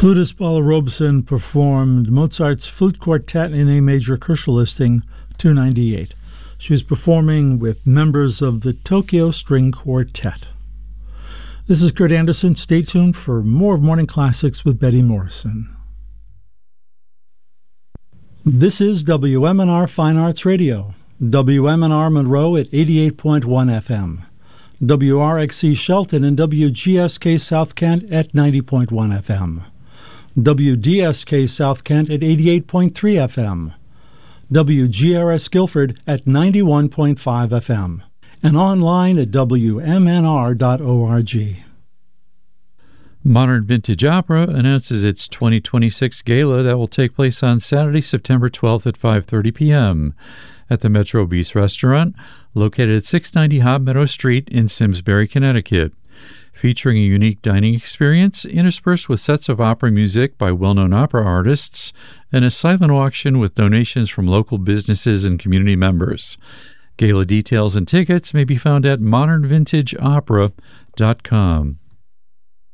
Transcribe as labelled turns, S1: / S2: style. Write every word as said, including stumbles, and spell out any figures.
S1: Flutist Paula Robeson performed Mozart's Flute Quartet in A Major Kerschel Listing two ninety-eight. She was performing with members of the Tokyo String Quartet. This is Kurt Anderson. Stay tuned for more of Morning Classics with Betty Morrison. This is W M N R Fine Arts Radio, W M N R Monroe at eighty-eight point one F M, W R X C Shelton and W G S K South Kent at ninety point one F M, W D S K South Kent at eighty-eight point three F M, W G R S Guilford at ninety-one point five F M, and online at W M N R dot org.
S2: Modern Vintage Opera announces its twenty twenty-six gala that will take place on Saturday, September twelfth at five thirty p.m. at the Metro Bis Restaurant, located at six ninety Hobb Meadow Street in Simsbury, Connecticut. Featuring a unique dining experience interspersed with sets of opera music by well-known opera artists and a silent auction with donations from local businesses and community members. Gala details and tickets may be found at modern vintage opera dot com.